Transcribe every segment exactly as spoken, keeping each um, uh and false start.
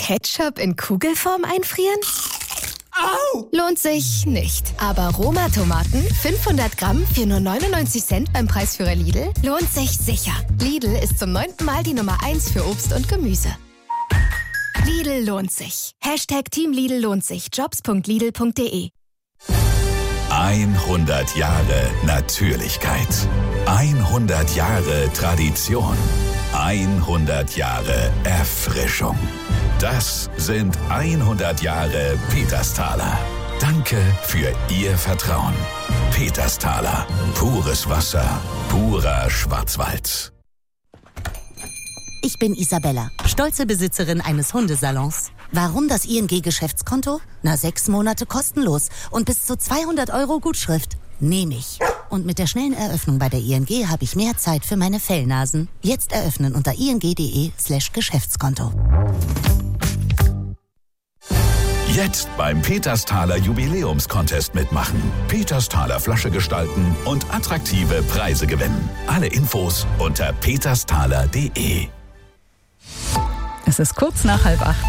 Ketchup in Kugelform einfrieren? Au! Lohnt sich nicht. Aber Roma-Tomaten, fünfhundert Gramm für nur neunundneunzig Cent beim Preisführer Lidl, lohnt sich sicher. Lidl ist zum neunten Mal die Nummer eins für Obst und Gemüse. Lidl lohnt sich. Hashtag Team Lidl lohnt sich. jobs punkt lidl punkt de. hundert Jahre Natürlichkeit. hundert Jahre Tradition. hundert Jahre Erfrischung. Das sind hundert Jahre Petersthaler. Danke für Ihr Vertrauen. Petersthaler. Pures Wasser. Purer Schwarzwald. Ich bin Isabella, stolze Besitzerin eines Hundesalons. Warum das I N G-Geschäftskonto? Na, sechs Monate kostenlos und bis zu zweihundert Euro Gutschrift. Nehme ich. Und mit der schnellen Eröffnung bei der I N G habe ich mehr Zeit für meine Fellnasen. Jetzt eröffnen unter ing.de slash Geschäftskonto. Jetzt beim Petersthaler Jubiläumscontest mitmachen. Petersthaler Flasche gestalten und attraktive Preise gewinnen. Alle Infos unter petersthaler punkt de. Es ist kurz nach halb acht.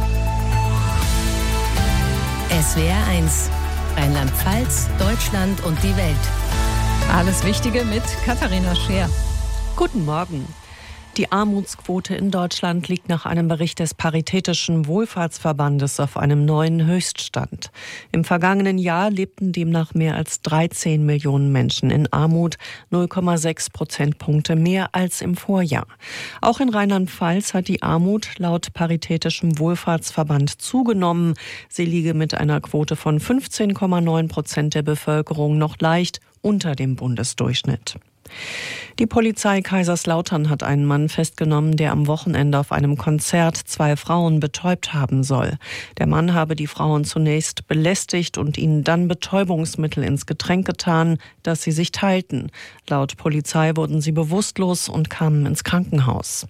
S W R eins. Rheinland-Pfalz, Deutschland und die Welt. Alles Wichtige mit Katharina Scheer. Guten Morgen. Die Armutsquote in Deutschland liegt nach einem Bericht des Paritätischen Wohlfahrtsverbandes auf einem neuen Höchststand. Im vergangenen Jahr lebten demnach mehr als dreizehn Millionen Menschen in Armut, null Komma sechs Prozentpunkte mehr als im Vorjahr. Auch in Rheinland-Pfalz hat die Armut laut Paritätischem Wohlfahrtsverband zugenommen. Sie liege mit einer Quote von fünfzehn Komma neun Prozent der Bevölkerung noch leicht unter dem Bundesdurchschnitt. Die Polizei Kaiserslautern hat einen Mann festgenommen, der am Wochenende auf einem Konzert zwei Frauen betäubt haben soll. Der Mann habe die Frauen zunächst belästigt und ihnen dann Betäubungsmittel ins Getränk getan, das sie sich teilten. Laut Polizei wurden sie bewusstlos und kamen ins Krankenhaus.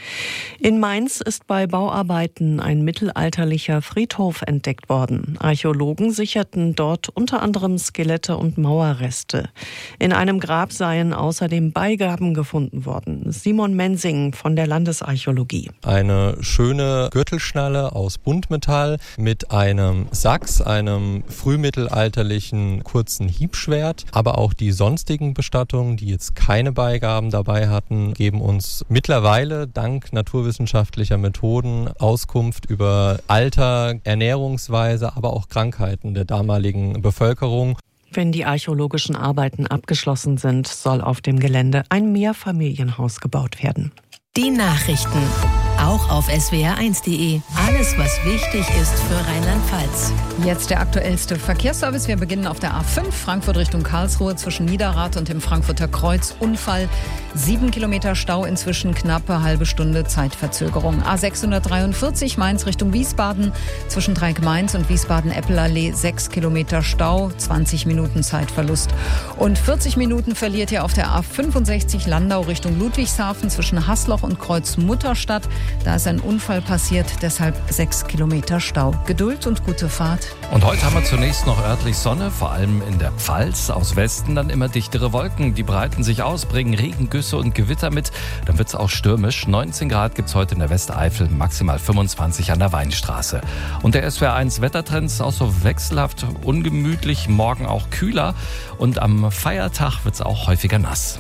In Mainz ist bei Bauarbeiten ein mittelalterlicher Friedhof entdeckt worden. Archäologen sicherten dort unter anderem Skelette und Mauerreste. In einem Grab seien außerdem Beigaben gefunden worden. Simon Mensing von der Landesarchäologie. Eine schöne Gürtelschnalle aus Buntmetall mit einem Sachs, einem frühmittelalterlichen kurzen Hiebschwert. Aber auch die sonstigen Bestattungen, die jetzt keine Beigaben dabei hatten, geben uns mittlerweile dank naturwissenschaftlicher Methoden Auskunft über Alter, Ernährungsweise, aber auch Krankheiten der damaligen Bevölkerung. Wenn die archäologischen Arbeiten abgeschlossen sind, soll auf dem Gelände ein Mehrfamilienhaus gebaut werden. Die Nachrichten. Auch auf S W R eins punkt de. Alles, was wichtig ist für Rheinland-Pfalz. Jetzt der aktuellste Verkehrsservice. Wir beginnen auf der A fünf, Frankfurt Richtung Karlsruhe, zwischen Niederrad und dem Frankfurter Kreuz. Unfall, sieben Kilometer Stau, inzwischen knappe halbe Stunde Zeitverzögerung. A sechshundertdreiundvierzig, Mainz Richtung Wiesbaden, zwischen Dreieck-Mainz und Wiesbaden-Eppelallee, sechs Kilometer Stau, zwanzig Minuten Zeitverlust. Und vierzig Minuten verliert ihr auf der A fünfundsechzig, Landau Richtung Ludwigshafen, zwischen Haßloch und Kreuz Mutterstadt. Da ist ein Unfall passiert, deshalb sechs Kilometer Stau. Geduld und gute Fahrt. Und heute haben wir zunächst noch örtlich Sonne, vor allem in der Pfalz. Aus Westen dann immer dichtere Wolken. Die breiten sich aus, bringen Regengüsse und Gewitter mit. Dann wird es auch stürmisch. neunzehn Grad gibt es heute in der Westeifel, maximal fünfundzwanzig an der Weinstraße. Und der S W R eins Wettertrend ist auch so wechselhaft, ungemütlich, morgen auch kühler. Und am Feiertag wird es auch häufiger nass.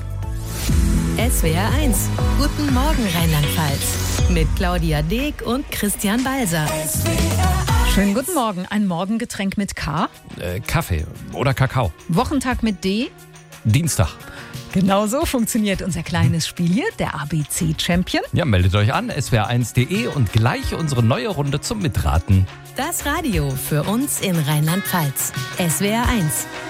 S W R eins. Guten Morgen Rheinland-Pfalz. Mit Claudia Deek und Christian Balser. Schönen guten Morgen. Ein Morgengetränk mit K. Äh, Kaffee oder Kakao. Wochentag mit D. Dienstag. Genau so funktioniert unser kleines Spiel hier, der A B C-Champion. Ja, meldet euch an, S W R eins punkt de und gleich unsere neue Runde zum Mitraten. Das Radio für uns in Rheinland-Pfalz. S W R eins.